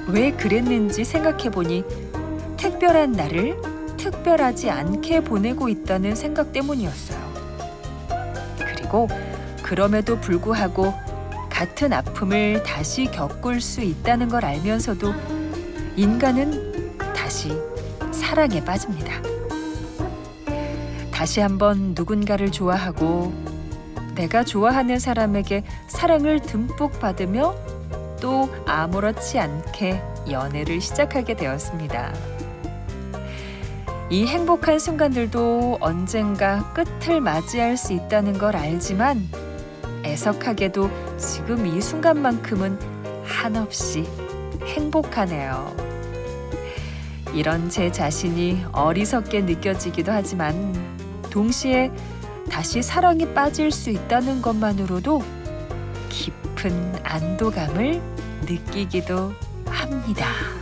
왜 그랬는지 생각해보니 특별한 날을 특별하지 않게 보내고 있다는 생각 때문이었어요. 그리고 그럼에도 불구하고 같은 아픔을 다시 겪을 수 있다는 걸 알면서도 인간은 다시 사랑에 빠집니다. 다시 한번 누군가를 좋아하고 내가 좋아하는 사람에게 사랑을 듬뿍 받으며 또 아무렇지 않게 연애를 시작하게 되었습니다. 이 행복한 순간들도 언젠가 끝을 맞이할 수 있다는 걸 알지만 애석하게도 지금 이 순간만큼은 한없이 행복하네요. 이런 제 자신이 어리석게 느껴지기도 하지만 동시에 다시 사랑에 빠질 수 있다는 것만으로도 깊은 안도감을 느끼기도 합니다.